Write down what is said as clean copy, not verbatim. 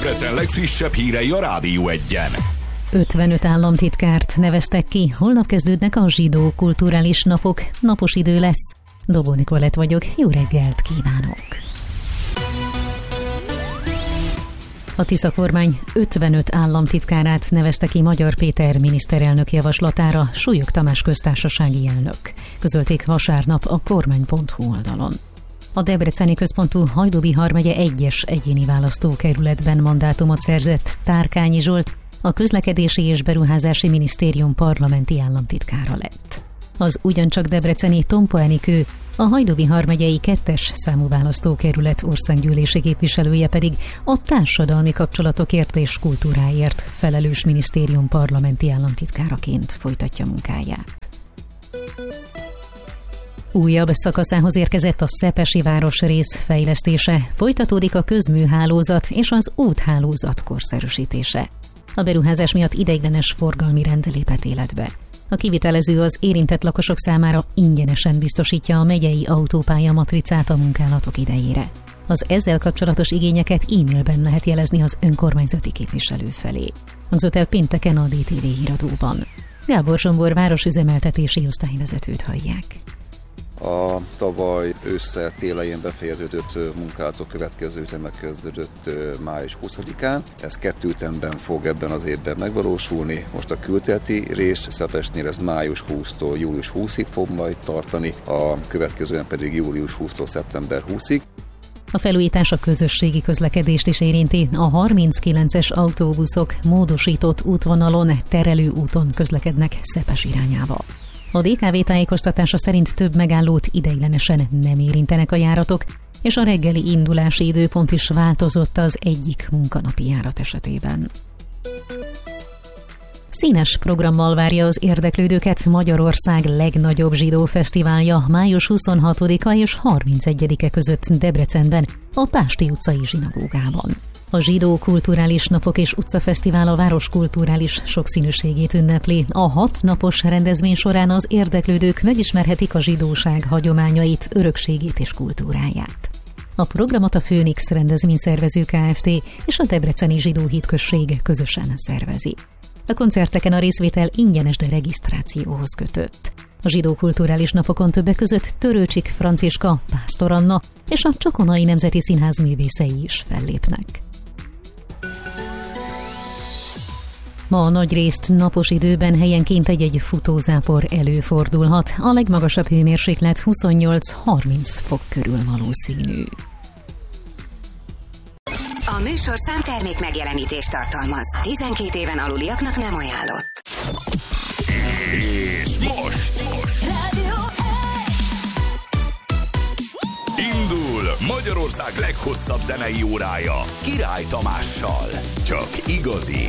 Debrecen legfrissebb hírei a Rádió Egyen. 55 államtitkárt neveztek ki, holnap kezdődnek a zsidó kulturális napok, napos idő lesz. Dobó Nikolett vagyok, jó reggelt kívánok! A Tisza kormány 55 államtitkárát nevezte ki Magyar Péter miniszterelnök javaslatára, Súlyog Tamás köztársasági elnök. Közölték vasárnap a kormány.hu oldalon. A debreceni központú Hajdú-Bihar megye 1-es egyéni választókerületben mandátumot szerzett Tárkányi Zsolt a Közlekedési és Beruházási Minisztérium parlamenti államtitkára lett. Az ugyancsak debreceni Tompa Enikő, a Hajdú-Bihar megyei 2-es számú választókerület országgyűlési képviselője pedig a társadalmi kapcsolatokért és kultúráért felelős minisztérium parlamenti államtitkáraként folytatja munkáját. Újabb szakaszához érkezett a Szepesi városrész fejlesztése, folytatódik a közműhálózat és az úthálózat korszerűsítése. A beruházás miatt ideiglenes forgalmi rend lépett életbe. A kivitelező az érintett lakosok számára ingyenesen biztosítja a megyei autópálya matricát a munkálatok idejére. Az ezzel kapcsolatos igényeket e-mailben lehet jelezni az önkormányzati képviselő felé. Hangzott el pénteken a DTV híradóban. Gábor Zsombor városüzemeltetési osztályvezetőt hallják. A tavaly ősszel télején befejeződött munkálatok következő üteme kezdődött május 20-án. Ez 2 ütemben fog ebben az évben megvalósulni. Most a külterületi rész Szepesnél ez május 20-tól július 20-ig fog majd tartani, a következően pedig július 20-tól szeptember 20-ig. A felújítás a közösségi közlekedést is érinti. A 39-es autóbuszok módosított útvonalon, terelő úton közlekednek Szepes irányába. A DKV tájékoztatása szerint több megállót ideiglenesen nem érintenek a járatok, és a reggeli indulási időpont is változott az egyik munkanapi járat esetében. Színes programmal várja az érdeklődőket Magyarország legnagyobb zsidó fesztiválja május 26-a és 31-e között Debrecenben, a Pásti utcai zsinagógában. A Zsidó Kulturális Napok és Utcafesztivál a város kulturális sokszínűségét ünnepli. A 6 napos rendezvény során az érdeklődők megismerhetik a zsidóság hagyományait, örökségét és kultúráját. A programot a Főnix rendezvényszervező Kft. És a Debreceni Zsidó Hitközség közösen szervezi. A koncerteken a részvétel ingyenes, de regisztrációhoz kötött. A Zsidó Kulturális Napokon többek között Törőcsik Franciska, Pásztor Anna és a Csokonai Nemzeti Színház művészei is fellépnek. Ma nagyrészt napos időben helyenként egy futózápor előfordulhat. A legmagasabb hőmérséklet 28-30 fok körül valószínű. A műsor számtermék megjelenítést tartalmaz. 12 éven aluliaknak nem ajánlott. És most Rádió indul Magyarország leghosszabb zenei órája Király Tamással. Csak igazi